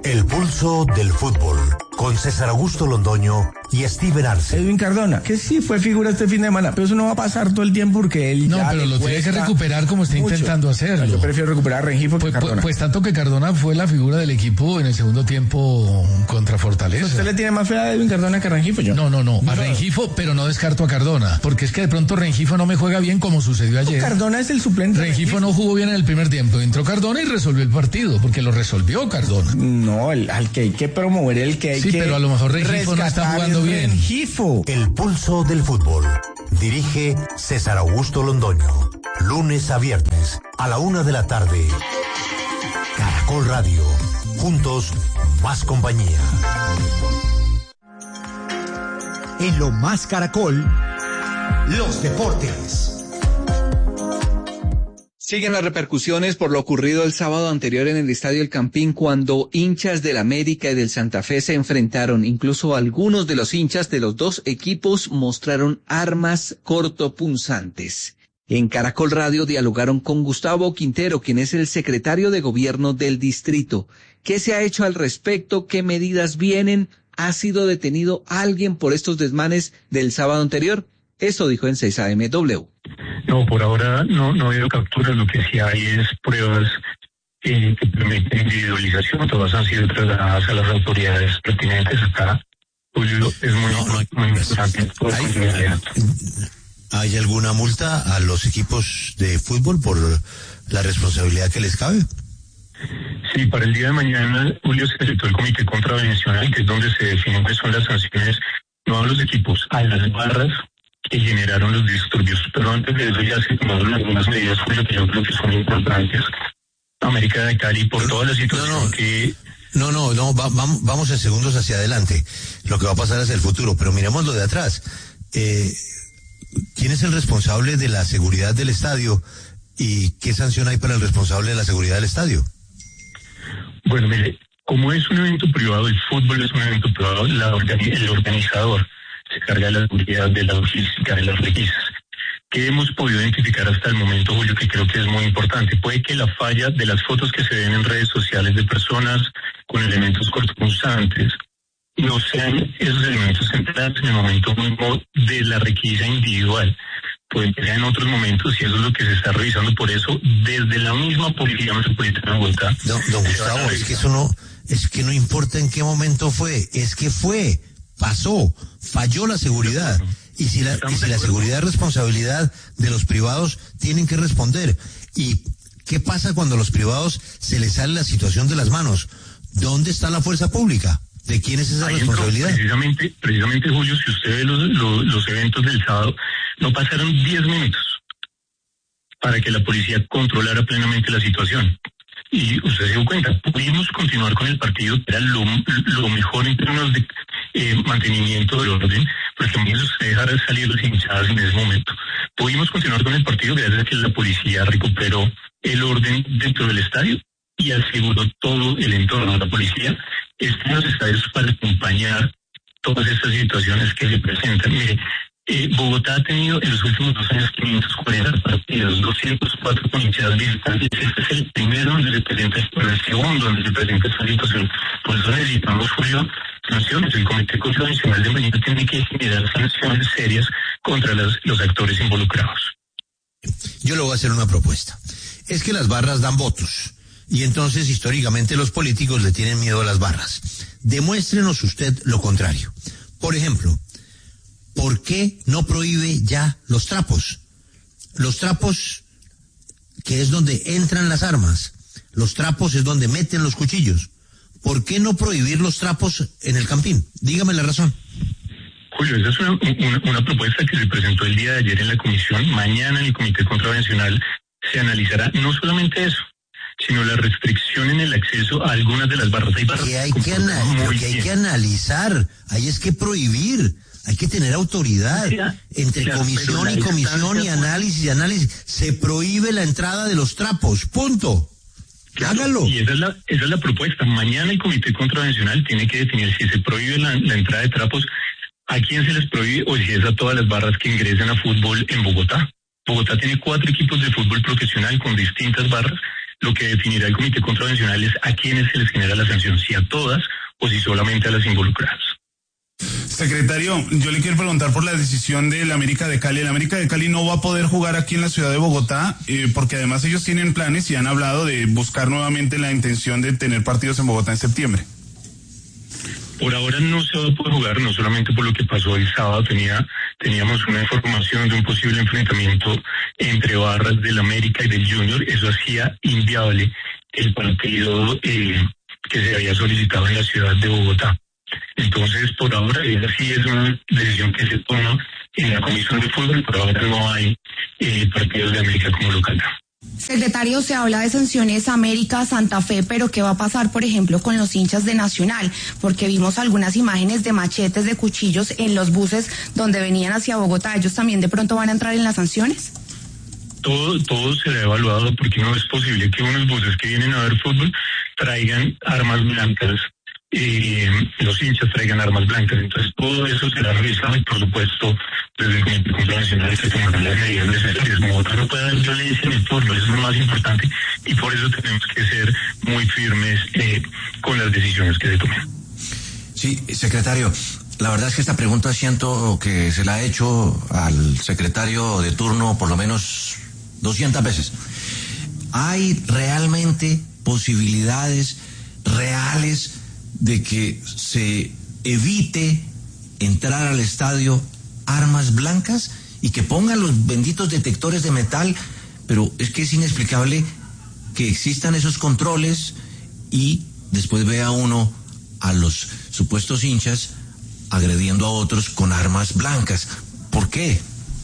El pulso del fútbol, con César Augusto Londoño y Steven Arce. Edwin Cardona, que sí fue figura este fin de semana, pero eso no va a pasar todo el tiempo porque él no, pero lo tiene que recuperar como está mucho intentando hacerlo. Yo prefiero recuperar a Rengifo que Cardona. Pues tanto que Cardona fue la figura del equipo en el segundo tiempo contra Fortaleza. ¿Usted le tiene más fe a Edwin Cardona que a Rengifo? Yo. No, a Rengifo, pero no descarto a Cardona, porque es que de pronto Rengifo no me juega bien como sucedió ayer. Cardona es el suplente. Rengifo no jugó bien en el primer tiempo, entró Cardona y resolvió el partido, porque lo resolvió Cardona. No, al que hay que promover, el que hay que... Sí, pero a lo mejor Rengifo no está jugando bien. Rengifo. El pulso del fútbol. Dirige César Augusto Londoño. Lunes a viernes a la 1:00 p.m. Caracol Radio. Juntos, más compañía. En lo más Caracol, los deportes. Siguen las repercusiones por lo ocurrido el sábado anterior en el Estadio El Campín cuando hinchas del América y del Santa Fe se enfrentaron. Incluso algunos de los hinchas de los dos equipos mostraron armas cortopunzantes. En Caracol Radio dialogaron con Gustavo Quintero, quien es el secretario de gobierno del distrito. ¿Qué se ha hecho al respecto? ¿Qué medidas vienen? ¿Ha sido detenido alguien por estos desmanes del sábado anterior? Esto dijo en 6AMW. No, por ahora no ha habido capturas, lo que sí hay es pruebas que permiten individualización, todas han sido trasladadas a las autoridades pertinentes acá. Julio, es muy importante. ¿Hay alguna multa a los equipos de fútbol por la responsabilidad que les cabe? Sí, para el día de mañana, Julio, se citó el comité contravencional, que es donde se definen cuáles son las sanciones, no a los equipos, a las barras que generaron los disturbios. Pero antes de eso ya se tomaron algunas medidas, Julio, que yo creo que son importantes. América de Cali, por toda la situación que... Vamos en segundos hacia adelante. Lo que va a pasar es el futuro, pero miremos lo de atrás. ¿Quién es el responsable de la seguridad del estadio y qué sanción hay para el responsable de la seguridad del estadio? Bueno, mire, como es un evento privado, el fútbol es un evento privado, el organizador se carga de la seguridad, de la logística, de las requisas. ¿Qué hemos podido identificar hasta el momento, Julio, que creo que es muy importante? Puede que la falla de las fotos que se ven en redes sociales de personas con elementos cortopunzantes no sean esos elementos centrales en el momento mismo de la requisa individual. Pueden que en otros momentos, y eso es lo que se está revisando. Por eso, desde la misma Policía Metropolitana de Bogotá... Don Gustavo, es que no importa en qué momento fue, es que pasó, falló la seguridad. Y si la seguridad es responsabilidad de los privados, tienen que responder. ¿Y qué pasa cuando a los privados se les sale la situación de las manos? ¿Dónde está la fuerza pública? ¿De quién es esa responsabilidad? Precisamente, Julio, si usted ve los eventos del sábado, no pasaron 10 minutos para que la policía controlara plenamente la situación. Y usted se dio cuenta, pudimos continuar con el partido, que era lo mejor en términos de mantenimiento del orden, porque no se dejaron salir las hinchadas en ese momento. Pudimos continuar con el partido gracias a que la policía recuperó el orden dentro del estadio y aseguró todo el entorno de la policía. Está en los estadios para acompañar todas estas situaciones que se presentan. Mire, Bogotá ha tenido en los últimos 2 años 540 partidos, 204 con hinchadas visitantes. Este es el primero donde se presenta, el segundo donde se presenta esta situación. Por eso necesitamos, Julio, sanciones. El Comité Contravencional de mañana tiene que generar sanciones serias contra los actores involucrados. Yo le voy a hacer una propuesta. Es que las barras dan votos. Y entonces, históricamente, los políticos le tienen miedo a las barras. Demuéstrenos usted lo contrario. Por ejemplo, ¿por qué no prohíbe ya los trapos? Los trapos, que es donde entran las armas. Los trapos es donde meten los cuchillos. ¿Por qué no prohibir los trapos en el Campín? Dígame la razón. Julio, esa es una propuesta que se presentó el día de ayer en la comisión. Mañana en el Comité Contravencional se analizará no solamente eso, sino la restricción en el acceso a algunas de las barras. Hay barras que hay que analizar, hay es que prohibir, hay que tener autoridad. Entre comisión y comisión y análisis. Se prohíbe la entrada de los trapos, punto. Claro, hágalo. Y esa es la propuesta. Mañana el Comité Contravencional tiene que definir si se prohíbe la entrada de trapos, a quién se les prohíbe o si es a todas las barras que ingresen a fútbol en Bogotá. Bogotá tiene 4 equipos de fútbol profesional con distintas barras. lo que definirá el comité contravencional es a quiénes se les genera la sanción, si a todas o si solamente a las involucradas. Secretario, yo le quiero preguntar por la decisión del América de Cali. El América de Cali no va a poder jugar aquí en la ciudad de Bogotá, porque además ellos tienen planes y han hablado de buscar nuevamente la intención de tener partidos en Bogotá en septiembre. Por ahora no se va a poder jugar, no solamente por lo que pasó el sábado, teníamos una información de un posible enfrentamiento entre barras del América y del Junior, eso hacía inviable el partido que se había solicitado en la ciudad de Bogotá. Entonces, por ahora, esa sí es una decisión que se toma en la Comisión de Fútbol, por ahora no hay partidos de América como local. Secretario, se habla de sanciones América, Santa Fe, pero ¿qué va a pasar, por ejemplo, con los hinchas de Nacional? Porque vimos algunas imágenes de machetes, de cuchillos en los buses donde venían hacia Bogotá. ¿Ellos también de pronto van a entrar en las sanciones? Todo será evaluado, porque no es posible que unos buses que vienen a ver fútbol traigan armas blancas, los hinchas traigan armas blancas. Entonces todo eso será revisado y, por supuesto, desde el Comité Contravencional se tomarán las medidas necesarias. Bogotá no puede haber violencia en el fútbol, eso es lo más importante, y por eso tenemos que ser muy firmes con las decisiones que se tomen. Sí, secretario, la verdad es que esta pregunta siento que se la he hecho al secretario de turno por lo menos 200 veces. ¿Hay realmente posibilidades reales de que se evite entrar al estadio armas blancas y que pongan los benditos detectores de metal? Pero es que es inexplicable que existan esos controles y después vea uno a los supuestos hinchas agrediendo a otros con armas blancas. ¿Por qué?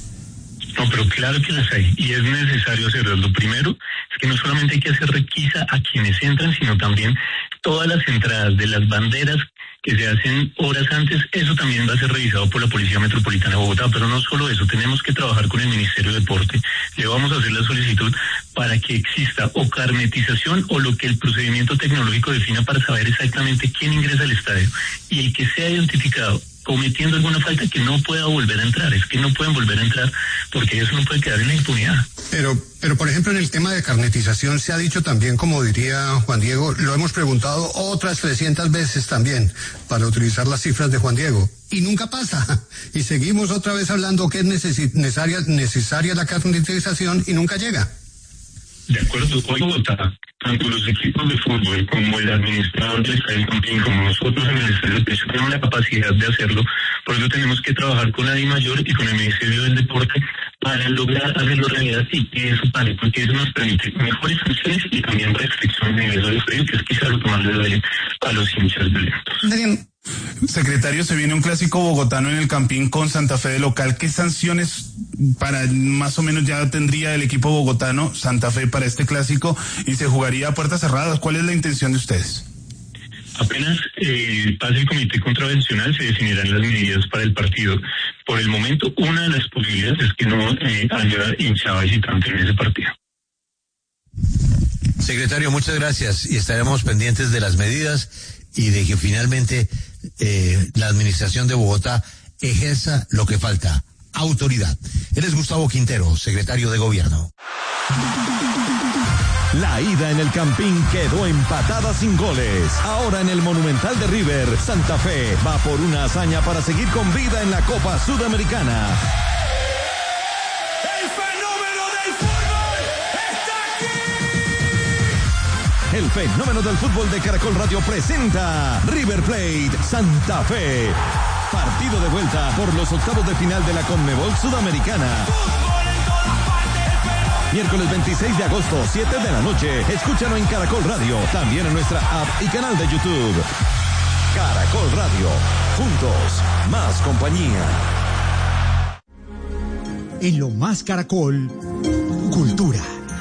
No, pero claro que las hay, y es necesario hacerlo. Lo primero es que no solamente hay que hacer requisa a quienes entran, sino también todas las entradas de las banderas que se hacen horas antes, eso también va a ser revisado por la Policía Metropolitana de Bogotá. Pero no solo eso, tenemos que trabajar con el Ministerio de Deporte. Le vamos a hacer la solicitud para que exista o carnetización o lo que el procedimiento tecnológico defina para saber exactamente quién ingresa al estadio, y el que sea identificado cometiendo alguna falta que no pueda volver a entrar. Es que no pueden volver a entrar porque eso no puede quedar en la impunidad. Pero por ejemplo, en el tema de carnetización se ha dicho también, como diría Juan Diego, lo hemos preguntado otras 300 veces también para utilizar las cifras de Juan Diego y nunca pasa. Y seguimos otra vez hablando que es necesaria la carnetización y nunca llega. De acuerdo, hoy Bogotá, tanto los equipos de fútbol como el administrador del Estadio Campín, como nosotros en el Estadio Pecho, tenemos la capacidad de hacerlo. Por eso tenemos que trabajar con la DIMAYOR y con el Ministerio del Deporte para lograr hacerlo realidad y que eso pare, porque eso nos permite mejores sanciones y también restricción de ingreso al estadio, que es quizá lo que más le duele a los hinchas violentos. Secretario, se viene un clásico bogotano en el Campín con Santa Fe de local. ¿Qué sanciones para más o menos ya tendría el equipo bogotano, Santa Fe, para este clásico, y se jugaría a puertas cerradas? ¿Cuál es la intención de ustedes? Apenas pase el comité contravencional, se definirán las medidas para el partido. Por el momento, una de las posibilidades es que no haya hinchada visitante en ese partido. Secretario, muchas gracias, y estaremos pendientes de las medidas y de que finalmente la administración de Bogotá ejerza lo que falta, autoridad. Él es Gustavo Quintero, secretario de Gobierno. La ida en el Campín quedó empatada sin goles. Ahora en el Monumental de River, Santa Fe va por una hazaña para seguir con vida en la Copa Sudamericana. ¡El fenómeno del fútbol está aquí! El fenómeno del fútbol de Caracol Radio presenta River Plate Santa Fe. Partido de vuelta por los octavos de final de la Conmebol Sudamericana. Miércoles 26 de agosto, 7 de la noche. Escúchalo en Caracol Radio, también en nuestra app y canal de YouTube. Caracol Radio, juntos, más compañía. En lo más Caracol, cultura.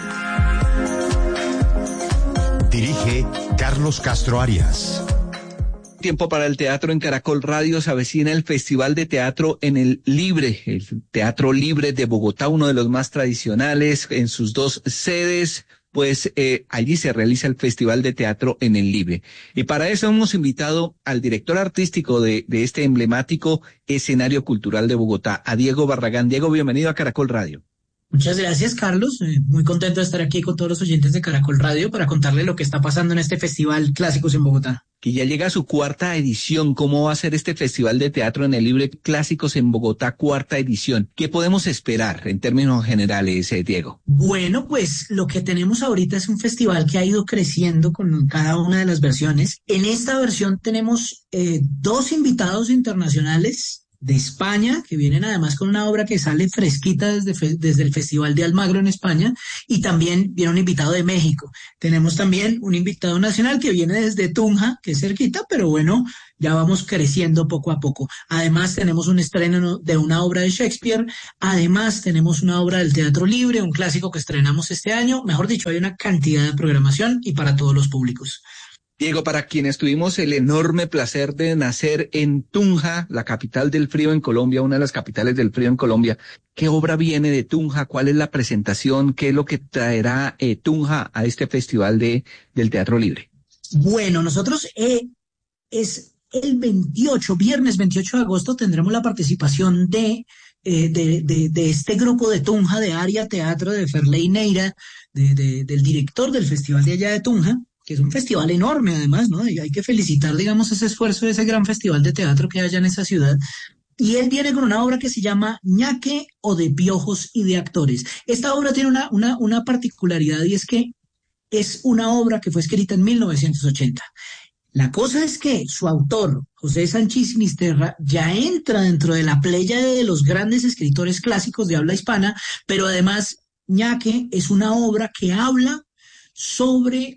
Dirige Carlos Castro Arias. Tiempo para el teatro en Caracol Radio. Se avecina el Festival de Teatro en el Libre, el Teatro Libre de Bogotá, uno de los más tradicionales en sus dos sedes. Pues allí se realiza el Festival de Teatro en el Libre. Y para eso hemos invitado al director artístico de este emblemático escenario cultural de Bogotá, a Diego Barragán. Diego, bienvenido a Caracol Radio. Muchas gracias, Carlos. Muy contento de estar aquí con todos los oyentes de Caracol Radio para contarles lo que está pasando en este Festival Clásicos en Bogotá. Que ya llega a su cuarta edición. ¿Cómo va a ser este Festival de Teatro en el Libre Clásicos en Bogotá, cuarta edición? ¿Qué podemos esperar en términos generales, Diego? Bueno, pues lo que tenemos ahorita es un festival que ha ido creciendo con cada una de las versiones. En esta versión tenemos 2 invitados internacionales de España, que vienen además con una obra que sale fresquita desde el Festival de Almagro en España, y también viene un invitado de México. Tenemos también un invitado nacional que viene desde Tunja, que es cerquita, pero bueno, ya vamos creciendo poco a poco. Además tenemos un estreno de una obra de Shakespeare, además tenemos una obra del Teatro Libre, un clásico que estrenamos este año. Mejor dicho, hay una cantidad de programación y para todos los públicos. Diego, para quienes tuvimos el enorme placer de nacer en Tunja, la capital del frío en Colombia, una de las capitales del frío en Colombia, ¿qué obra viene de Tunja? ¿Cuál es la presentación? ¿Qué es lo que traerá Tunja a este festival del Teatro Libre? Bueno, nosotros es el viernes 28 de agosto, tendremos la participación de este grupo de Tunja, de Aria Teatro, de Ferley Neira, del director del festival de allá de Tunja, que es un festival enorme además, ¿no? Y hay que felicitar, digamos, ese esfuerzo de ese gran festival de teatro que hay allá en esa ciudad. Y él viene con una obra que se llama Ñaque o de Piojos y de Actores. Esta obra tiene una particularidad, y es que es una obra que fue escrita en 1980. La cosa es que su autor, José Sanchís Sinisterra, ya entra dentro de la pléyade de los grandes escritores clásicos de habla hispana, pero además Ñaque es una obra que habla sobre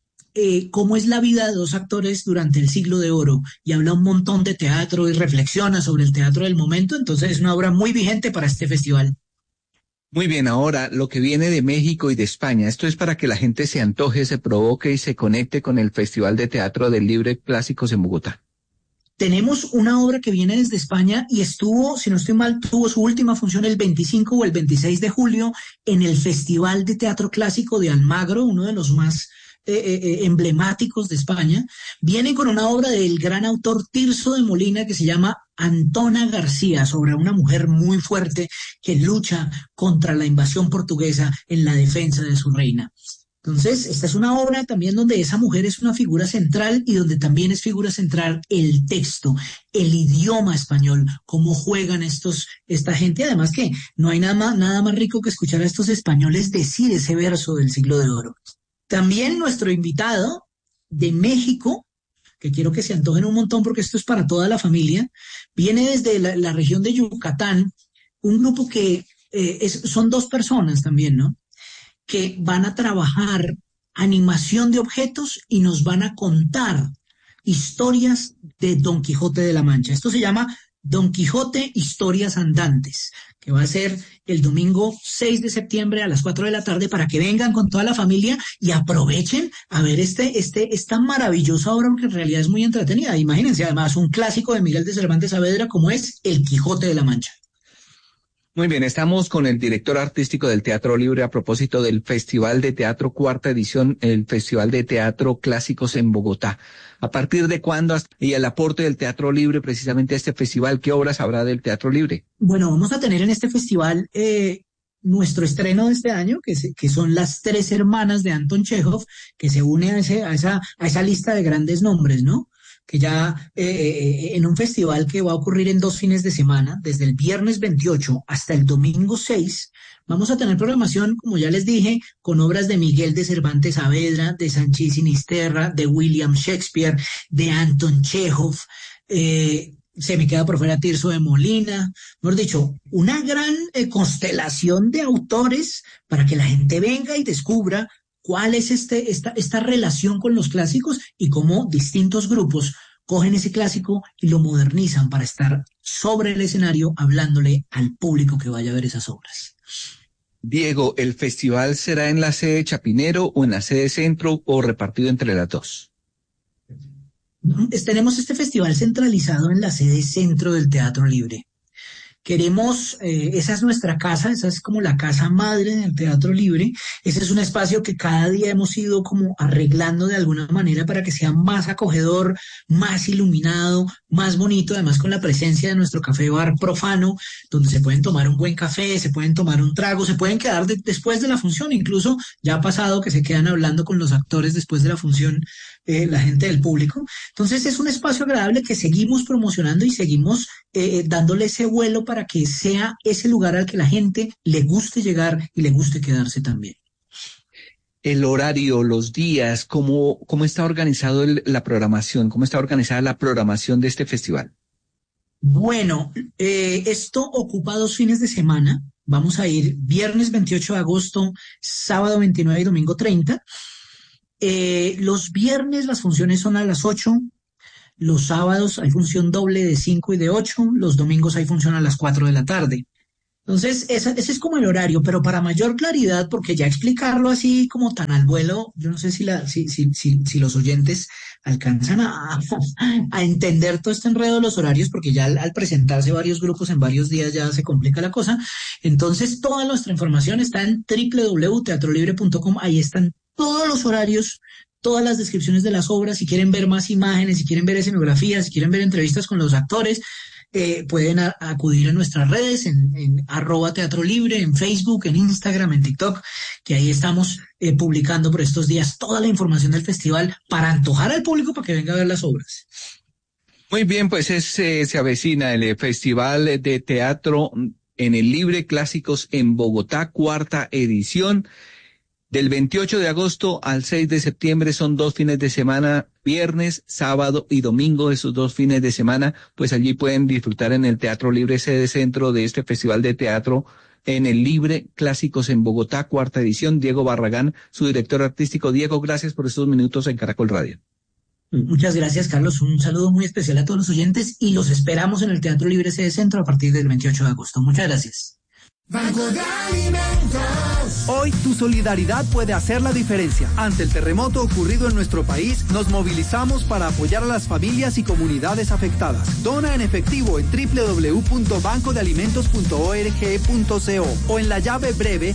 cómo es la vida de 2 actores durante el Siglo de Oro, y habla un montón de teatro y reflexiona sobre el teatro del momento. Entonces es una obra muy vigente para este festival. Muy bien, ahora lo que viene de México y de España, esto es para que la gente se antoje, se provoque y se conecte con el Festival de Teatro del Libre Clásicos en Bogotá. Tenemos una obra que viene desde España y estuvo, si no estoy mal, tuvo su última función el 25 o el 26 de julio en el Festival de Teatro Clásico de Almagro, uno de los más emblemáticos de España. Viene con una obra del gran autor Tirso de Molina que se llama Antona García, sobre una mujer muy fuerte que lucha contra la invasión portuguesa en la defensa de su reina. Entonces, esta es una obra también donde esa mujer es una figura central y donde también es figura central el texto, el idioma español, cómo juegan esta gente. Además que no hay nada más rico que escuchar a estos españoles decir ese verso del Siglo de Oro. También nuestro invitado de México, que quiero que se antojen un montón porque esto es para toda la familia, viene desde la región de Yucatán, un grupo que son 2 personas también, ¿no? Que van a trabajar animación de objetos y nos van a contar historias de Don Quijote de la Mancha. Esto se llama Don Quijote Historias Andantes, que va a ser el domingo 6 de septiembre a las 4 de la tarde, para que vengan con toda la familia y aprovechen a ver esta maravillosa obra, porque en realidad es muy entretenida. Imagínense, además, un clásico de Miguel de Cervantes Saavedra como es El Quijote de la Mancha. Muy bien, estamos con el director artístico del Teatro Libre a propósito del Festival de Teatro, cuarta edición, el Festival de Teatro Clásicos en Bogotá. ¿A partir de cuándo y el aporte del Teatro Libre precisamente a este festival? ¿Qué obras habrá del Teatro Libre? Bueno, vamos a tener en este festival nuestro estreno de este año, que son Las 3 hermanas de Anton Chekhov, que se une a esa lista de grandes nombres, ¿no? Que ya en un festival que va a ocurrir en 2 fines de semana, desde el viernes 28 hasta el domingo 6, vamos a tener programación, como ya les dije, con obras de Miguel de Cervantes Saavedra, de Sanchís Sinisterra, de William Shakespeare, de Anton Chekhov, se me queda por fuera Tirso de Molina, mejor dicho, una gran constelación de autores para que la gente venga y descubra cuál es esta relación con los clásicos y cómo distintos grupos cogen ese clásico y lo modernizan para estar sobre el escenario hablándole al público que vaya a ver esas obras. Diego, ¿el festival será en la sede Chapinero o en la sede Centro o repartido entre las 2? Tenemos este festival centralizado en la sede Centro del Teatro Libre. Queremos, esa es nuestra casa, esa es como la casa madre del Teatro Libre. Ese es un espacio que cada día hemos ido como arreglando de alguna manera para que sea más acogedor, más iluminado, más bonito, además con la presencia de nuestro café bar Profano, donde se pueden tomar un buen café, se pueden tomar un trago, se pueden quedar después de la función, incluso ya ha pasado que se quedan hablando con los actores después de la función, la gente del público. Entonces es un espacio agradable que seguimos promocionando y seguimos dándole ese vuelo para que sea ese lugar al que la gente le guste llegar y le guste quedarse también. El horario, los días, ¿cómo está organizado la programación? ¿Cómo está organizada la programación de este festival? Bueno, esto ocupa 2 fines de semana. Vamos a ir viernes 28 de agosto, sábado 29 y domingo 30. Los viernes las funciones son a las 8. Los sábados hay función doble de 5 y de 8. Los domingos hay función a las 4 de la tarde. Entonces, ese es como el horario, pero para mayor claridad, porque ya explicarlo así como tan al vuelo, yo no sé si los oyentes alcanzan a entender todo este enredo de los horarios, porque ya al presentarse varios grupos en varios días ya se complica la cosa. Entonces, toda nuestra información está en www.teatrolibre.com. Ahí están todos los horarios, todas las descripciones de las obras. Si quieren ver más imágenes, si quieren ver escenografías, si quieren ver entrevistas con los actores, pueden acudir a nuestras redes en @teatrolibre, en Facebook, en Instagram, en TikTok, que ahí estamos publicando por estos días toda la información del festival para antojar al público para que venga a ver las obras. Muy bien, pues se avecina el Festival de Teatro en el Libre Clásicos en Bogotá, 4ª edición. Del 28 de agosto al 6 de septiembre son 2 fines de semana, viernes, sábado y domingo. Esos 2 fines de semana, pues allí pueden disfrutar en el Teatro Libre, sede centro de este Festival de Teatro en el Libre Clásicos en Bogotá, 4ª edición. Diego Barragán, su director artístico. Diego, gracias por estos minutos en Caracol Radio. Muchas gracias, Carlos. Un saludo muy especial a todos los oyentes y los esperamos en el Teatro Libre, sede centro, a partir del 28 de agosto. Muchas gracias. Banco de Alimentos. Hoy tu solidaridad puede hacer la diferencia. Ante el terremoto ocurrido en nuestro país, nos movilizamos para apoyar a las familias y comunidades afectadas. Dona en efectivo en www.bancodealimentos.org.co o en la llave breve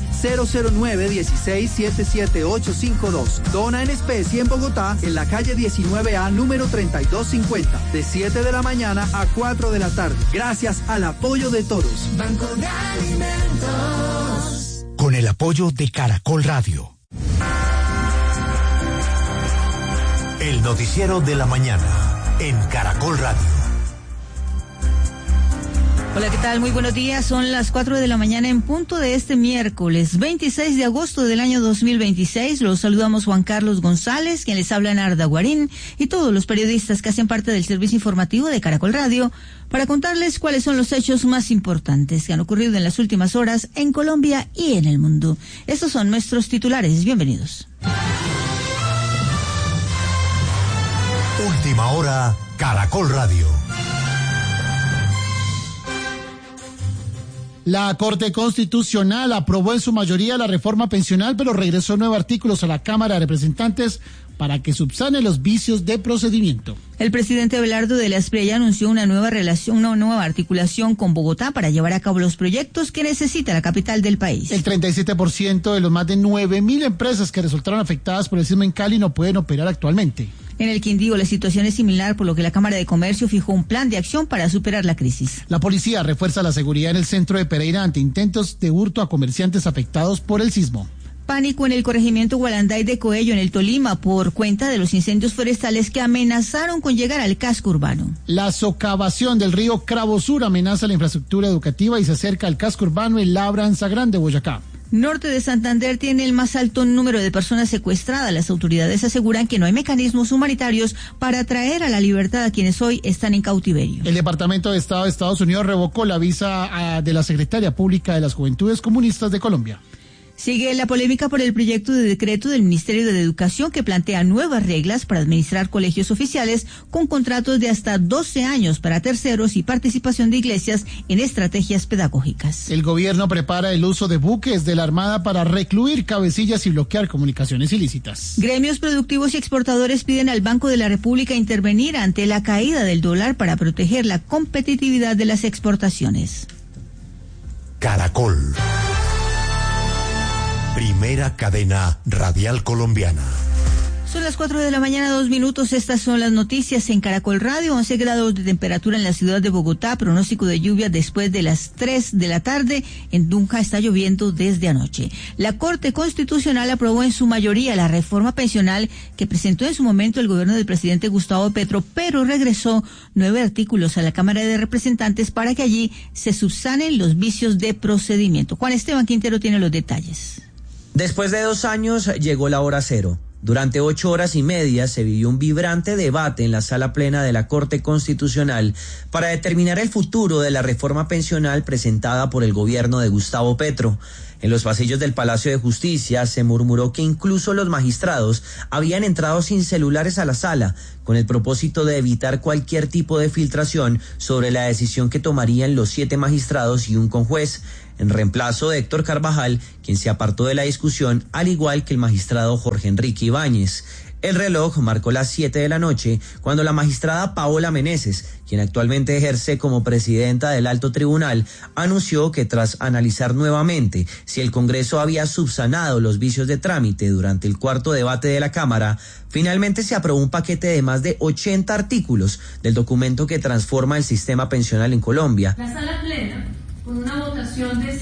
009-16-77852. Dona en especie en Bogotá, en la calle 19A, número 3250, de 7 de la mañana a 4 de la tarde. Gracias al apoyo de todos. Banco de Alimentos. Con el apoyo de Caracol Radio. El noticiero de la mañana en Caracol Radio. Hola, ¿qué tal? Muy buenos días. Son las 4 de la mañana en punto de este miércoles 26 de agosto del año 2026. Los saludamos Juan Carlos González, quien les habla Narda Guarín, y todos los periodistas que hacen parte del servicio informativo de Caracol Radio, para contarles cuáles son los hechos más importantes que han ocurrido en las últimas horas en Colombia y en el mundo. Estos son nuestros titulares. Bienvenidos. Última hora, Caracol Radio. La Corte Constitucional aprobó en su mayoría la reforma pensional, pero regresó 9 artículos a la Cámara de Representantes para que subsane los vicios de procedimiento. El presidente Abelardo de la Espriella anunció una nueva articulación con Bogotá para llevar a cabo los proyectos que necesita la capital del país. El 37% de los más de 9.000 empresas que resultaron afectadas por el sismo en Cali no pueden operar actualmente. En el Quindío la situación es similar, por lo que la Cámara de Comercio fijó un plan de acción para superar la crisis. La policía refuerza la seguridad en el centro de Pereira ante intentos de hurto a comerciantes afectados por el sismo. Pánico en el corregimiento Gualanday de Coello, en el Tolima, por cuenta de los incendios forestales que amenazaron con llegar al casco urbano. La socavación del río Cravo Sur amenaza la infraestructura educativa y se acerca al casco urbano en Labranza Grande, Boyacá. Norte de Santander tiene el más alto número de personas secuestradas. Las autoridades aseguran que no hay mecanismos humanitarios para traer a la libertad a quienes hoy están en cautiverio. El Departamento de Estado de Estados Unidos revocó la visa de la Secretaria Pública de las Juventudes Comunistas de Colombia. Sigue la polémica por el proyecto de decreto del Ministerio de Educación que plantea nuevas reglas para administrar colegios oficiales con contratos de hasta 12 años para terceros y participación de iglesias en estrategias pedagógicas. El gobierno prepara el uso de buques de la Armada para recluir cabecillas y bloquear comunicaciones ilícitas. Gremios productivos y exportadores piden al Banco de la República intervenir ante la caída del dólar para proteger la competitividad de las exportaciones. Caracol. Primera cadena radial colombiana. Son las 4 de la mañana, 2 minutos. Estas son las noticias en Caracol Radio. 11 grados de temperatura en la ciudad de Bogotá. Pronóstico de lluvia después de las 3 de la tarde. En Tunja está lloviendo desde anoche. La Corte Constitucional aprobó en su mayoría la reforma pensional que presentó en su momento el gobierno del presidente Gustavo Petro, pero regresó 9 artículos a la Cámara de Representantes para que allí se subsanen los vicios de procedimiento. Juan Esteban Quintero tiene los detalles. Después de 2 años llegó la hora cero. Durante 8 horas y media se vivió un vibrante debate en la sala plena de la Corte Constitucional para determinar el futuro de la reforma pensional presentada por el gobierno de Gustavo Petro. En los pasillos del Palacio de Justicia se murmuró que incluso los magistrados habían entrado sin celulares a la sala, con el propósito de evitar cualquier tipo de filtración sobre la decisión que tomarían los 7 magistrados y un conjuez, en reemplazo de Héctor Carvajal, quien se apartó de la discusión, al igual que el magistrado Jorge Enrique Ibáñez. El reloj marcó las 7 de la noche cuando la magistrada Paola Meneses, quien actualmente ejerce como presidenta del Alto Tribunal, anunció que tras analizar nuevamente si el Congreso había subsanado los vicios de trámite durante el cuarto debate de la Cámara, finalmente se aprobó un paquete de más de 80 artículos del documento que transforma el sistema pensional en Colombia. La sala plena, con una votación de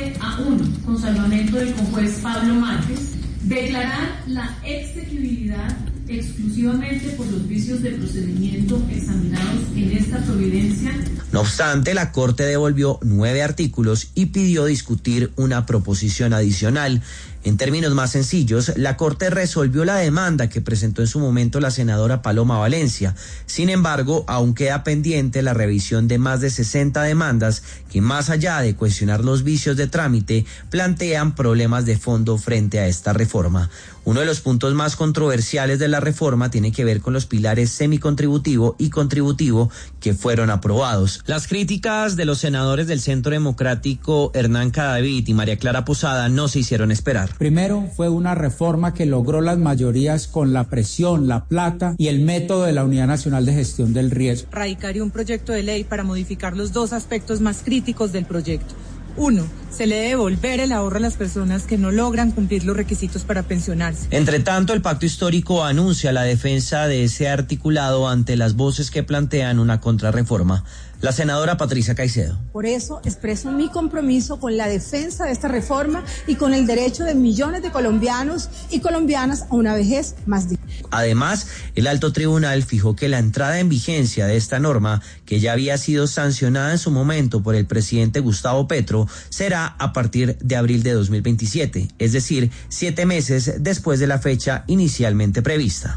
7-1, con salvamento del conjuez Pablo Márquez, declarar la exequibilidad exclusivamente por los vicios de procedimiento examinados en esta providencia. No obstante, la Corte devolvió 9 artículos y pidió discutir una proposición adicional. En términos más sencillos, la Corte resolvió la demanda que presentó en su momento la senadora Paloma Valencia. Sin embargo, aún queda pendiente la revisión de más de 60 demandas que, más allá de cuestionar los vicios de trámite, plantean problemas de fondo frente a esta reforma. Uno de los puntos más controversiales de la reforma tiene que ver con los pilares semicontributivo y contributivo que fueron aprobados. Las críticas de los senadores del Centro Democrático Hernán Cadavid y María Clara Posada no se hicieron esperar. Primero, fue una reforma que logró las mayorías con la presión, la plata y el método de la Unidad Nacional de Gestión del Riesgo. Radicaría un proyecto de ley para modificar los 2 aspectos más críticos del proyecto. 1. Se le debe devolver el ahorro a las personas que no logran cumplir los requisitos para pensionarse. Entre tanto, el Pacto Histórico anuncia la defensa de ese articulado ante las voces que plantean una contrarreforma. La senadora Patricia Caicedo. Por eso expreso mi compromiso con la defensa de esta reforma y con el derecho de millones de colombianos y colombianas a una vejez más digna. Además, el Alto Tribunal fijó que la entrada en vigencia de esta norma, que ya había sido sancionada en su momento por el presidente Gustavo Petro, será a partir de abril de 2027, es decir, 7 meses después de la fecha inicialmente prevista.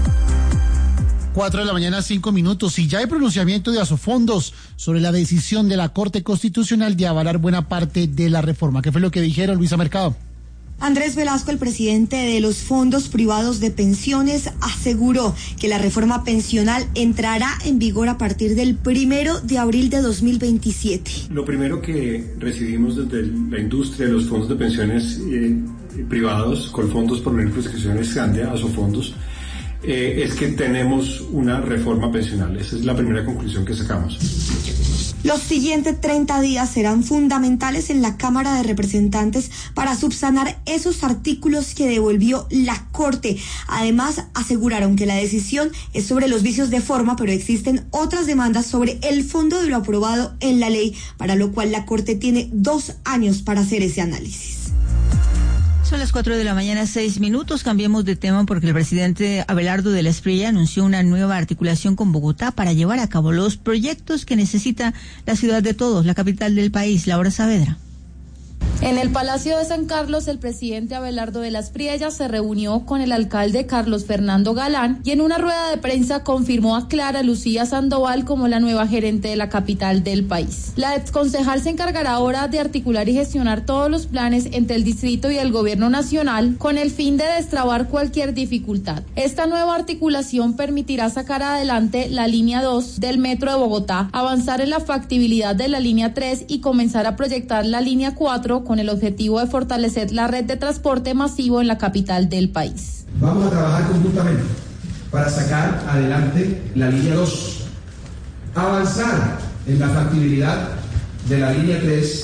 4 de la mañana, 5 minutos, y ya hay pronunciamiento de Asofondos sobre la decisión de la Corte Constitucional de avalar buena parte de la reforma. ¿Qué fue lo que dijeron, Luisa Mercado? Andrés Velasco, el presidente de los fondos privados de pensiones, aseguró que la reforma pensional entrará en vigor a partir del 1 de abril de 2027. Lo primero que recibimos desde la industria de los fondos de pensiones privados, Colfondos, Proner, Prescripciones, Scandia, Asofondos, es que tenemos una reforma pensional. Esa es la primera conclusión que sacamos. Los siguientes 30 días serán fundamentales en la Cámara de Representantes para subsanar esos artículos que devolvió la Corte. Además, aseguraron que la decisión es sobre los vicios de forma, pero existen otras demandas sobre el fondo de lo aprobado en la ley, para lo cual la Corte tiene 2 años para hacer ese análisis. Son las 4 de la mañana, 6 minutos. Cambiemos de tema porque el presidente Abelardo de la Espriella anunció una nueva articulación con Bogotá para llevar a cabo los proyectos que necesita la ciudad de todos, la capital del país. Laura Saavedra. En el Palacio de San Carlos, el presidente Abelardo de la Espriella se reunió con el alcalde Carlos Fernando Galán y en una rueda de prensa confirmó a Clara Lucía Sandoval como la nueva gerente de la capital del país. La exconcejal se encargará ahora de articular y gestionar todos los planes entre el distrito y el gobierno nacional con el fin de destrabar cualquier dificultad. Esta nueva articulación permitirá sacar adelante la línea 2 del metro de Bogotá, avanzar en la factibilidad de la línea 3 y comenzar a proyectar la línea 4 con el objetivo de fortalecer la red de transporte masivo en la capital del país. Vamos a trabajar conjuntamente para sacar adelante la línea 2, avanzar en la factibilidad de la línea 3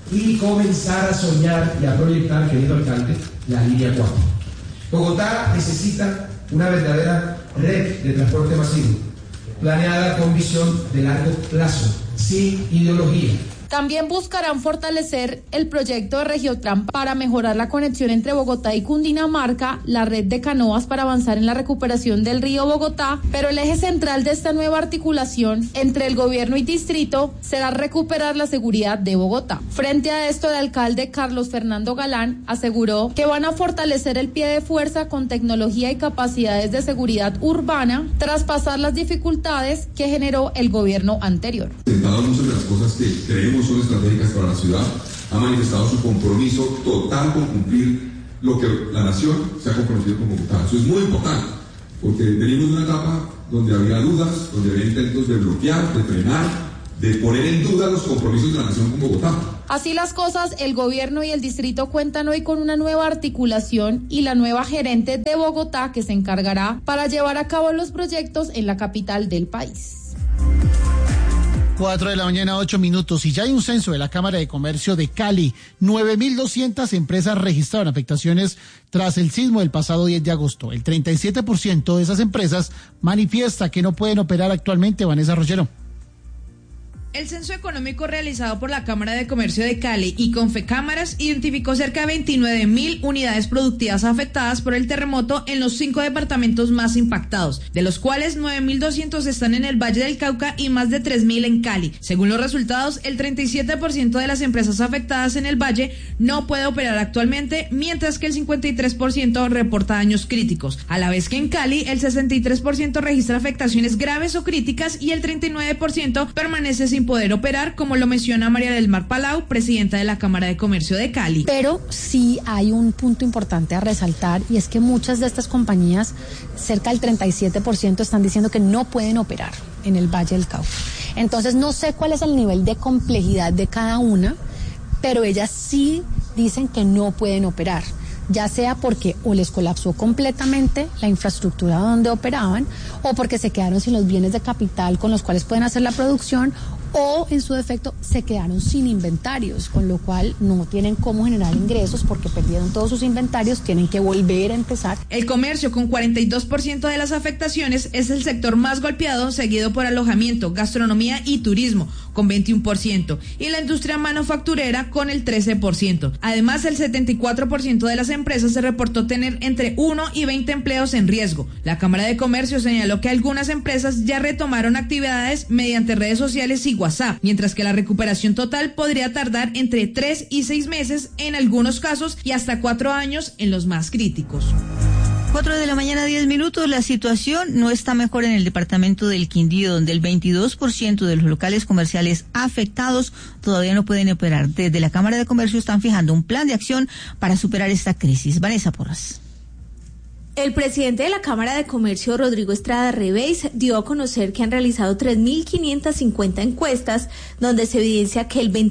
y comenzar a soñar y a proyectar, querido alcalde, la línea 4. Bogotá necesita una verdadera red de transporte masivo, planeada con visión de largo plazo, sin ideología. También buscarán fortalecer el proyecto de Regiotran para mejorar la conexión entre Bogotá y Cundinamarca, la red de canoas para avanzar en la recuperación del río Bogotá, pero el eje central de esta nueva articulación entre el gobierno y distrito será recuperar la seguridad de Bogotá. Frente a esto, el alcalde Carlos Fernando Galán aseguró que van a fortalecer el pie de fuerza con tecnología y capacidades de seguridad urbana tras pasar las dificultades que generó el gobierno anterior. Muchas de las cosas que creemos son estratégicas para la ciudad, ha manifestado su compromiso total con cumplir lo que la nación se ha comprometido con Bogotá. Eso es muy importante, porque venimos de una etapa donde había dudas, donde había intentos de bloquear, de frenar, de poner en duda los compromisos de la nación con Bogotá. Así las cosas, el gobierno y el distrito cuentan hoy con una nueva articulación y la nueva gerente de Bogotá que se encargará para llevar a cabo los proyectos en la capital del país. 4 de la mañana, 8 minutos, y ya hay un censo de la Cámara de Comercio de Cali. 9.200 empresas registraron afectaciones tras el sismo del pasado 10 de agosto. El 37% de esas empresas manifiesta que no pueden operar actualmente. Vanessa Rochero. El censo económico realizado por la Cámara de Comercio de Cali y Confecámaras identificó cerca de 29.000 unidades productivas afectadas por el terremoto en los 5 departamentos más impactados, de los cuales 9.200 están en el Valle del Cauca y más de 3.000 en Cali. Según los resultados, el 37% de las empresas afectadas en el Valle no puede operar actualmente, mientras que el 53% reporta daños críticos, a la vez que en Cali el 63% registra afectaciones graves o críticas y el 39% permanece sin poder operar, como lo menciona María del Mar Palau, presidenta de la Cámara de Comercio de Cali. Pero sí hay un punto importante a resaltar, y es que muchas de estas compañías, cerca del 37%, están diciendo que no pueden operar en el Valle del Cauca. Entonces no sé cuál es el nivel de complejidad de cada una, pero ellas sí dicen que no pueden operar, ya sea porque o les colapsó completamente la infraestructura donde operaban, o porque se quedaron sin los bienes de capital con los cuales pueden hacer la producción, o en su defecto se quedaron sin inventarios, con lo cual no tienen cómo generar ingresos porque perdieron todos sus inventarios, tienen que volver a empezar. El comercio, con 42% de las afectaciones, es el sector más golpeado, seguido por alojamiento, gastronomía y turismo, con 21%, y la industria manufacturera con el 13%. Además, el 74% de las empresas se reportó tener entre 1 y 20 empleos en riesgo. La Cámara de Comercio señaló que algunas empresas ya retomaron actividades mediante redes sociales y WhatsApp, mientras que la recuperación total podría tardar entre 3 y 6 meses en algunos casos y hasta 4 años en los más críticos. 4 de la mañana, 10 minutos. La situación no está mejor en el departamento del Quindío, donde el 22% de los locales comerciales afectados todavía no pueden operar. Desde la Cámara de Comercio están fijando un plan de acción para superar esta crisis. Vanessa Porras. El presidente de la Cámara de Comercio, Rodrigo Estrada Rebeis, dio a conocer que han realizado 3.550 encuestas, donde se evidencia que el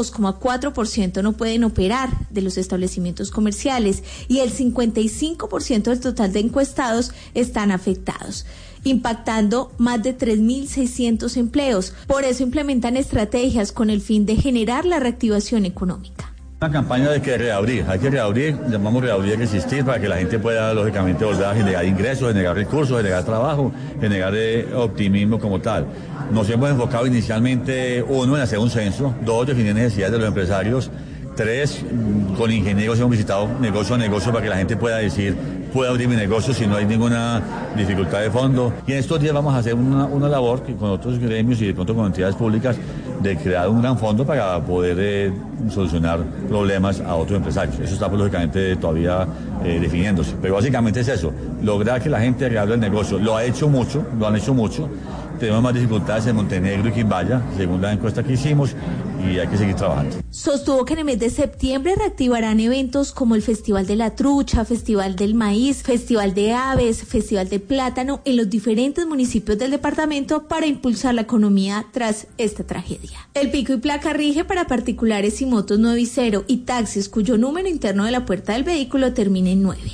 22,4% no pueden operar de los establecimientos comerciales y el 55% del total de encuestados están afectados, impactando más de 3.600 empleos. Por eso implementan estrategias con el fin de generar la reactivación económica. Una campaña de que hay que reabrir, llamamos reabrir resistir, para que la gente pueda lógicamente volver a generar ingresos, generar recursos, generar trabajo, generar optimismo como tal. Nos hemos enfocado inicialmente, 1, en hacer un censo, 2, definir necesidades de los empresarios, 3, con ingenieros hemos visitado negocio a negocio para que la gente pueda decir, puedo abrir mi negocio si no hay ninguna dificultad de fondo. Y en estos días vamos a hacer una labor que con otros gremios y de pronto con entidades públicas de crear un gran fondo para poder solucionar problemas a otros empresarios. Eso está lógicamente todavía definiéndose. Pero básicamente es eso, lograr que la gente reabra el negocio. Lo han hecho mucho. Tenemos más dificultades en Montenegro y Quimbaya, según la encuesta que hicimos, y hay que seguir trabajando. Sostuvo que en el mes de septiembre reactivarán eventos como el Festival de la Trucha, Festival del Maíz, Festival de Aves, Festival de Plátano en los diferentes municipios del departamento para impulsar la economía tras esta tragedia. El pico y placa rige para particulares y motos 9 y 0 y taxis cuyo número interno de la puerta del vehículo termine en 9.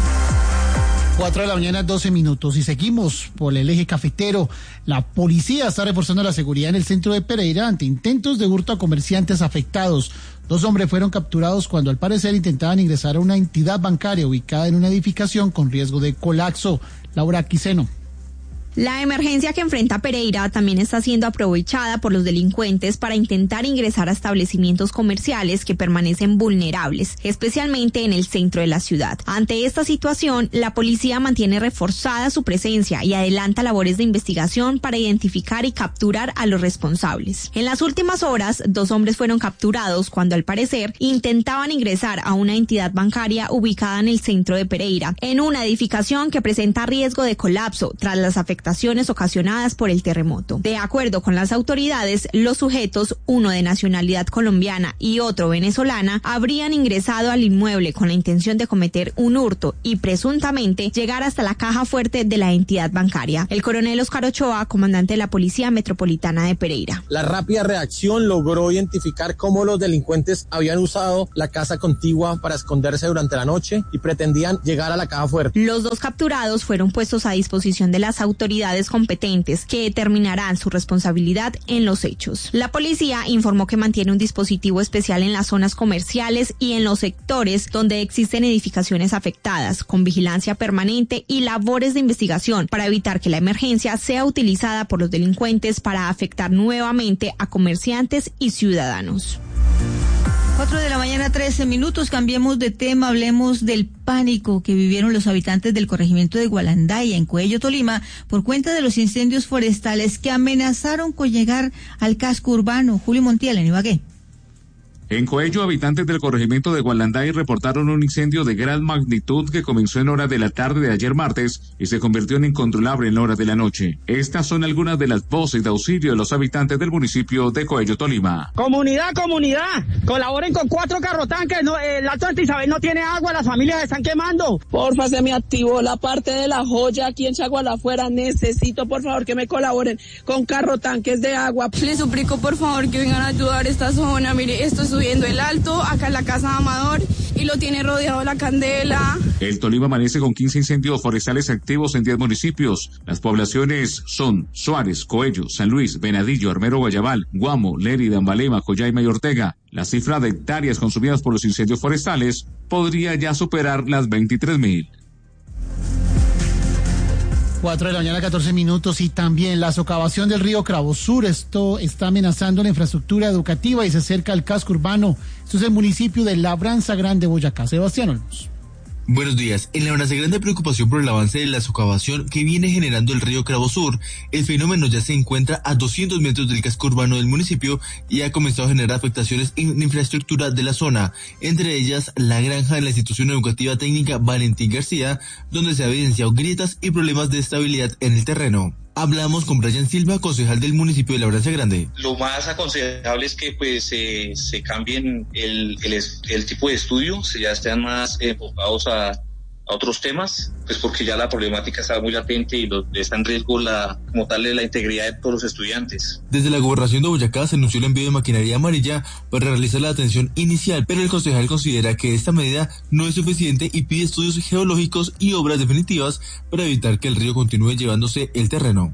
4 de la mañana, 12 minutos, y seguimos por el eje cafetero. La policía está reforzando la seguridad en el centro de Pereira ante intentos de hurto a comerciantes afectados. 2 hombres fueron capturados cuando al parecer intentaban ingresar a una entidad bancaria ubicada en una edificación con riesgo de colapso. Laura Quiseno. La emergencia que enfrenta Pereira también está siendo aprovechada por los delincuentes para intentar ingresar a establecimientos comerciales que permanecen vulnerables, especialmente en el centro de la ciudad. Ante esta situación, la policía mantiene reforzada su presencia y adelanta labores de investigación para identificar y capturar a los responsables. En las últimas horas, 2 hombres fueron capturados cuando al parecer intentaban ingresar a una entidad bancaria ubicada en el centro de Pereira, en una edificación que presenta riesgo de colapso tras las afectaciones ocasionadas por el terremoto. De acuerdo con las autoridades, los sujetos, uno de nacionalidad colombiana y otro venezolana, habrían ingresado al inmueble con la intención de cometer un hurto y presuntamente llegar hasta la caja fuerte de la entidad bancaria. El coronel Oscar Ochoa, comandante de la Policía Metropolitana de Pereira. La rápida reacción logró identificar cómo los delincuentes habían usado la casa contigua para esconderse durante la noche y pretendían llegar a la caja fuerte. Los 2 capturados fueron puestos a disposición de las autoridades competentes que determinarán su responsabilidad en los hechos. La policía informó que mantiene un dispositivo especial en las zonas comerciales y en los sectores donde existen edificaciones afectadas, con vigilancia permanente y labores de investigación para evitar que la emergencia sea utilizada por los delincuentes para afectar nuevamente a comerciantes y ciudadanos. 4 de la mañana, 13 minutos, cambiemos de tema, hablemos del pánico que vivieron los habitantes del corregimiento de Gualandaya, en Coello, Tolima, por cuenta de los incendios forestales que amenazaron con llegar al casco urbano. Julio Montiel, en Ibagué. En Coello, habitantes del corregimiento de Gualanday reportaron un incendio de gran magnitud que comenzó en horas de la tarde de ayer martes y se convirtió en incontrolable en horas de la noche. Estas son algunas de las voces de auxilio de los habitantes del municipio de Coello, Tolima. Comunidad, colaboren con 4 carrotanques, el Alto Santa Isabel no tiene agua, las familias están quemando. Porfa, se me activó la parte de la joya aquí en Chagualafuera, necesito por favor que me colaboren con carrotanques de agua. Les suplico por favor que vengan a ayudar esta zona, mire, esto es subiendo el Alto, acá en la casa de Amador, y lo tiene rodeado la Candela. El Tolima amanece con 15 incendios forestales activos en 10 municipios. Las poblaciones son Suárez, Coello, San Luis, Venadillo, Armero, Guayabal, Guamo, Lérida, Ambalema, Coyaima y Ortega. La cifra de hectáreas consumidas por los incendios forestales podría ya superar las 23.000. 4 de la mañana, 14 minutos, y también la socavación del río Cravosur. Esto está amenazando la infraestructura educativa y se acerca al casco urbano. Esto es el municipio de Labranza Grande, Boyacá. Sebastián Olmos. Buenos días. En Labranza Grande, preocupación por el avance de la socavación que viene generando el río Cravosur. El fenómeno ya se encuentra a 200 metros del casco urbano del municipio y ha comenzado a generar afectaciones en la infraestructura de la zona, entre ellas la granja de la institución educativa técnica Valentín García, donde se han evidenciado grietas y problemas de estabilidad en el terreno. Hablamos con Brian Silva, concejal del municipio de Labranza Grande. Lo más aconsejable es que se cambien el tipo de estudio, ya estén más enfocados a otros temas, pues porque ya la problemática está muy latente y está en riesgo como tal la integridad de todos los estudiantes. Desde la Gobernación de Boyacá se anunció el envío de maquinaria amarilla para realizar la atención inicial, pero el concejal considera que esta medida no es suficiente y pide estudios geológicos y obras definitivas para evitar que el río continúe llevándose el terreno.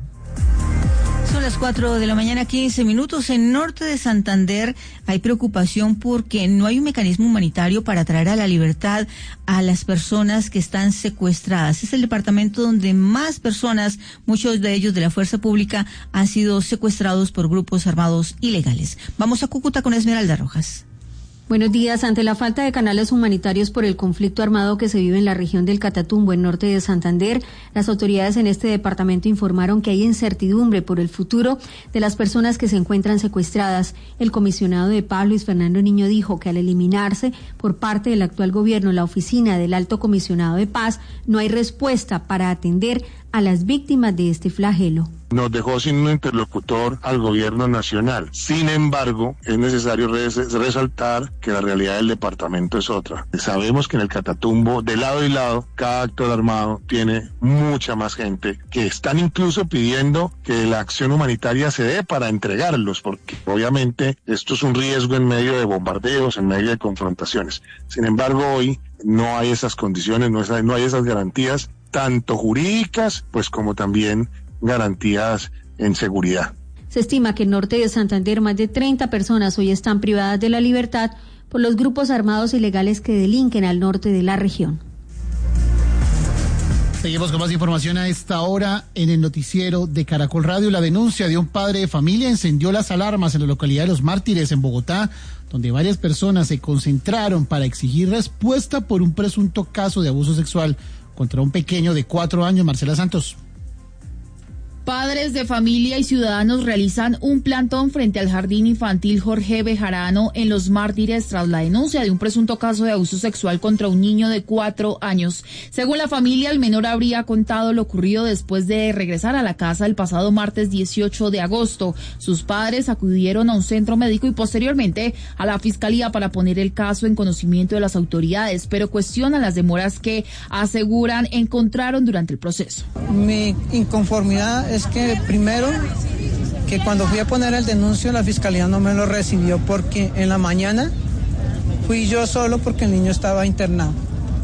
Son las 4 de la mañana, 15 minutos. En norte de Santander hay preocupación porque no hay un mecanismo humanitario para traer a la libertad a las personas que están secuestradas. Es el departamento donde más personas, muchos de ellos de la fuerza pública, han sido secuestrados por grupos armados ilegales. Vamos a Cúcuta con Esmeralda Rojas. Buenos días. Ante la falta de canales humanitarios por el conflicto armado que se vive en la región del Catatumbo, en norte de Santander, las autoridades en este departamento informaron que hay incertidumbre por el futuro de las personas que se encuentran secuestradas. El comisionado de paz, Luis Fernando Niño, dijo que al eliminarse por parte del actual gobierno la oficina del Alto Comisionado de Paz, no hay respuesta para atender a las víctimas de este flagelo. Nos dejó sin un interlocutor al gobierno nacional. Sin embargo, es necesario resaltar que la realidad del departamento es otra. Sabemos que en el Catatumbo, de lado y lado, cada actor armado tiene mucha más gente que están incluso pidiendo que la acción humanitaria se dé para entregarlos, porque obviamente esto es un riesgo en medio de bombardeos, en medio de confrontaciones. Sin embargo, hoy no hay esas condiciones, no hay esas garantías, tanto jurídicas, pues como también garantías en seguridad. Se estima que en norte de Santander más de 30 personas hoy están privadas de la libertad por los grupos armados ilegales que delinquen al norte de la región. Seguimos con más información a esta hora en el noticiero de Caracol Radio. La denuncia de un padre de familia encendió las alarmas en la localidad de Los Mártires, en Bogotá, donde varias personas se concentraron para exigir respuesta por un presunto caso de abuso sexual contra un pequeño de 4 años. Marcela Santos. Padres de familia y ciudadanos realizan un plantón frente al Jardín Infantil Jorge Bejarano en Los Mártires tras la denuncia de un presunto caso de abuso sexual contra un niño de 4 años. Según la familia, el menor habría contado lo ocurrido después de regresar a la casa el pasado martes 18 de agosto. Sus padres acudieron a un centro médico y posteriormente a la fiscalía para poner el caso en conocimiento de las autoridades, pero cuestionan las demoras que aseguran encontraron durante el proceso. Mi inconformidad es que primero, que cuando fui a poner el denuncio la fiscalía no me lo recibió porque en la mañana fui yo solo porque el niño estaba internado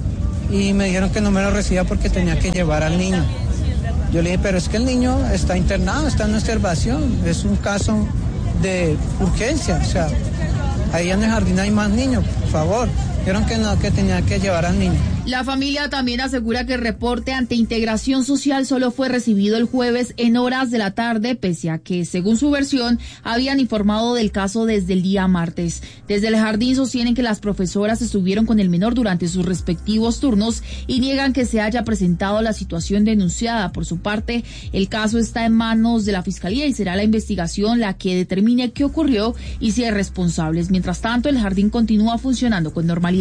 y me dijeron que no me lo recibía porque tenía que llevar al niño. Yo le dije, pero es que el niño está internado, está en observación, es un caso de urgencia, o sea, ahí en el jardín hay más niños, por favor. Dijeron que no, que tenía que llevar al niño. La familia también asegura que el reporte ante Integración Social solo fue recibido el jueves en horas de la tarde, pese a que, según su versión, habían informado del caso desde el día martes. Desde el jardín sostienen que las profesoras estuvieron con el menor durante sus respectivos turnos y niegan que se haya presentado la situación denunciada. Por su parte, el caso está en manos de la Fiscalía y será la investigación la que determine qué ocurrió y si hay responsables. Mientras tanto, el jardín continúa funcionando con normalidad.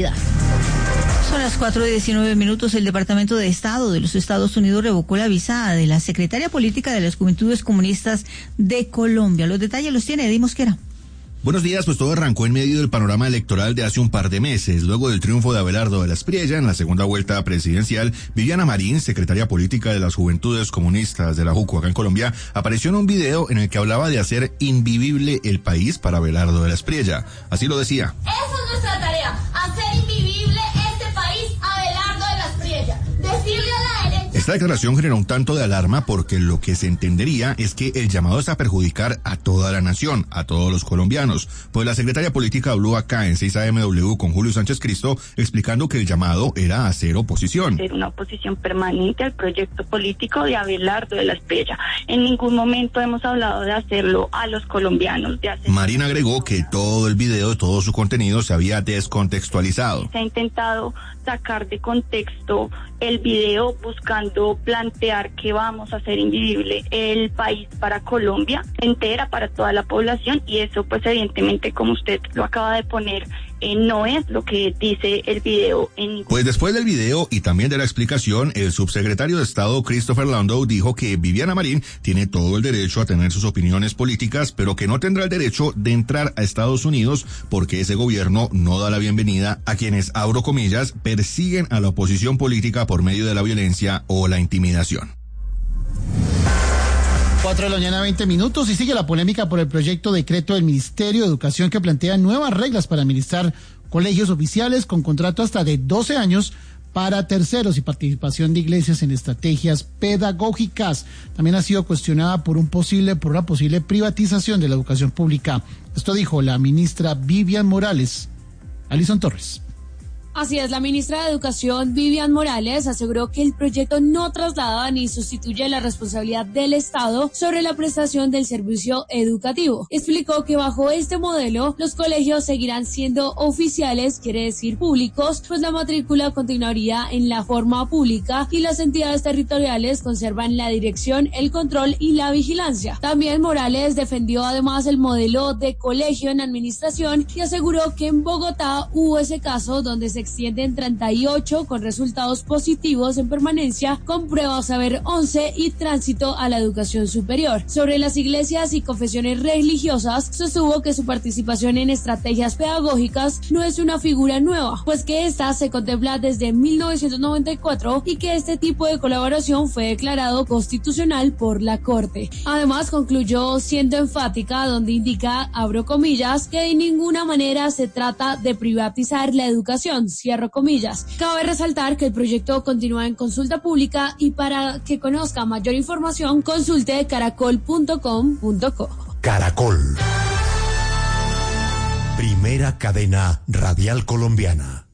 Son las 4:19. El Departamento de Estado de los Estados Unidos revocó la visa de la secretaria política de las Juventudes Comunistas de Colombia. Los detalles los tiene Eddie Mosquera. Buenos días, pues todo arrancó en medio del panorama electoral de hace un par de meses. Luego del triunfo de Abelardo de la Espriella en la segunda vuelta presidencial, Viviana Marín, secretaria política de las Juventudes Comunistas de la JUCO acá en Colombia, apareció en un video en el que hablaba de hacer invivible el país para Abelardo de la Espriella. Así lo decía. Esa es nuestra tarea, hacer invivible este país a Abelardo de la Espriella. Decirle a la derecha. Esta declaración generó un tanto de alarma porque lo que se entendería es que el llamado es a perjudicar a toda la nación, a todos los colombianos. Pues la secretaria política habló acá en 6AMW con Julio Sánchez Cristo explicando que el llamado era a hacer oposición. Era una oposición permanente al proyecto político de Abelardo de la Espriella. En ningún momento hemos hablado de hacerlo a los colombianos. Marín agregó que todo el video, todo su contenido se había descontextualizado. Se ha intentado sacar de contexto el video buscando plantear que vamos a hacer invivible el país para Colombia entera, para toda la población, y eso pues evidentemente, como usted lo acaba de poner, no es lo que dice el video. Pues después del video y también de la explicación, el subsecretario de Estado Christopher Landau dijo que Viviana Marín tiene todo el derecho a tener sus opiniones políticas, pero que no tendrá el derecho de entrar a Estados Unidos porque ese gobierno no da la bienvenida a quienes, abro comillas, persiguen a la oposición política por medio de la violencia o la intimidación. 4:20 a.m. y sigue la polémica por el proyecto decreto del Ministerio de Educación que plantea nuevas reglas para administrar colegios oficiales con contrato hasta de 12 años para terceros y participación de iglesias en estrategias pedagógicas. También ha sido cuestionada por una posible privatización de la educación pública. Esto dijo la ministra Vivian Morales. Alison Torres. Así es, la ministra de Educación, Vivian Morales, aseguró que el proyecto no traslada ni sustituye la responsabilidad del Estado sobre la prestación del servicio educativo. Explicó que bajo este modelo, los colegios seguirán siendo oficiales, quiere decir públicos, pues la matrícula continuaría en la forma pública y las entidades territoriales conservan la dirección, el control y la vigilancia. También Morales defendió además el modelo de colegio en administración y aseguró que en Bogotá hubo ese caso donde se extienden 38 con resultados positivos en permanencia, con pruebas a ver 11 y tránsito a la educación superior. Sobre las iglesias y confesiones religiosas, sostuvo que su participación en estrategias pedagógicas no es una figura nueva, pues que esta se contempla desde 1994 y que este tipo de colaboración fue declarado constitucional por la Corte. Además, concluyó siendo enfática donde indica, abro comillas, que de ninguna manera se trata de privatizar la educación, cierro comillas. Cabe resaltar que el proyecto continúa en consulta pública y para que conozca mayor información, consulte caracol.com.co. Caracol. Primera cadena radial colombiana.